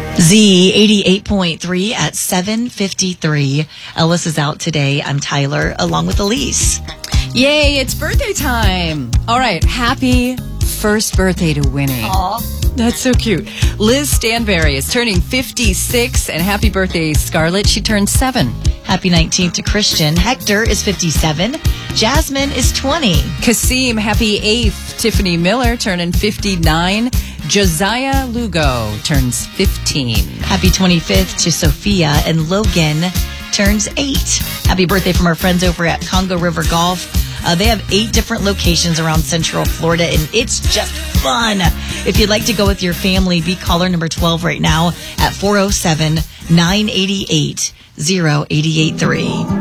Z 88.3 at 7:53. Ellis is out today. I'm Tyler, along with Elise. Yay, it's birthday time. All right, happy first birthday to Winnie. Aw. That's so cute. Liz Stanberry is turning 56, and happy birthday, Scarlett. She turned 7. Happy 19th to Christian. Hector is 57. Jasmine is 20. Kasim, happy 8th. Tiffany Miller turning 59. Josiah Lugo turns 15. Happy 25th to Sophia, and Logan turns 8. Happy birthday from our friends over at Congo River Golf. They have 8 different locations around Central Florida, and it's just fun. If you'd like to go with your family, be caller number 12 right now at 407-988-0883.